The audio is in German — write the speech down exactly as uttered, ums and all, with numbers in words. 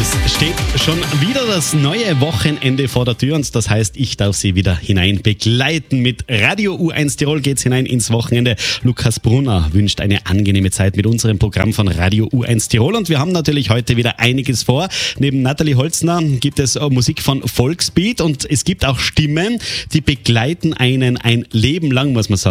Es steht schon wieder das neue Wochenende vor der Tür und das heißt, ich darf Sie wieder hinein begleiten. Mit Radio U eins Tirol geht's hinein ins Wochenende. Lukas Brunner wünscht eine angenehme Zeit mit unserem Programm von Radio U eins Tirol und wir haben natürlich heute wieder einiges vor. Neben Nathalie Holzner gibt es Musik von Volksbeat und es gibt auch Stimmen, die begleiten einen ein Leben lang, muss man sagen.